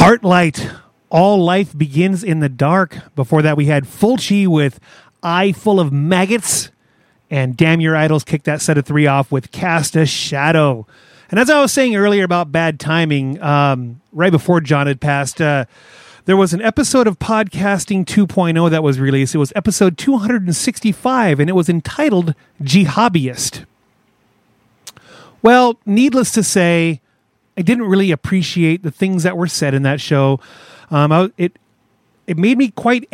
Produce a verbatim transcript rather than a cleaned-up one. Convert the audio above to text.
Heartlight, All Life Begins in the Dark. Before that, we had Fulci with Eye Full of Maggots. And Damn Your Idols kicked that set of three off with Cast a Shadow. And as I was saying earlier about bad timing, um, right before John had passed, uh, there was an episode of Podcasting two point oh that was released. It was episode two hundred sixty-five, and it was entitled Jihobbyist. Well, needless to say, I didn't really appreciate the things that were said in that show. Um, I, it it made me quite